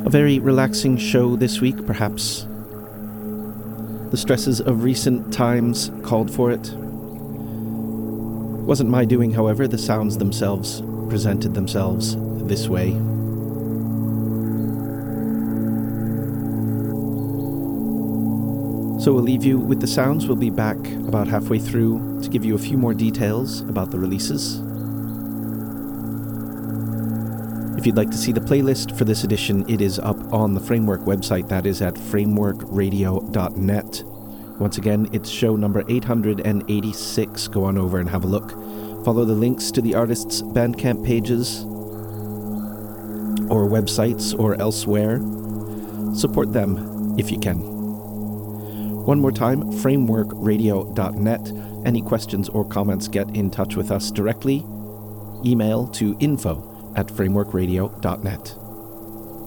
A very relaxing show this week, perhaps. The stresses of recent times called for it. Wasn't my doing, however. The sounds themselves presented themselves this way. So we'll leave you with the sounds. We'll be back about halfway through to give you a few more details about the releases. If you'd like to see the playlist for this edition, it is up on the Framework website. That is at frameworkradio.net. Once again, it's show number 886. Go on over and have a look. Follow the links to the artists' Bandcamp pages or websites or elsewhere. Support them if you can. One more time, frameworkradio.net. Any questions or comments, get in touch with us directly. Email to info@frameworkradio.net.